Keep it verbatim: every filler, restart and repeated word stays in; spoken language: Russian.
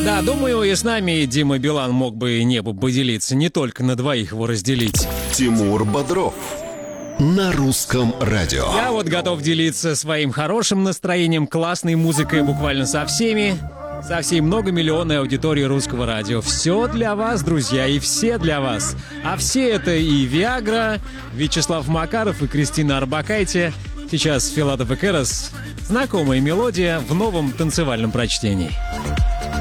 Да, думаю, и с нами Дима Билан мог бы небо поделиться, не только на двоих его разделить. Тимур Бодров на русском радио. Я вот готов делиться своим хорошим настроением, классной музыкой буквально со всеми, со всей многомиллионной аудиторией русского радио. Все для вас, друзья, и все для вас. А все это и Виагра, Вячеслав Макаров и Кристина Орбакайте. Сейчас Филатов и Керос. Знакомая мелодия в новом танцевальном прочтении.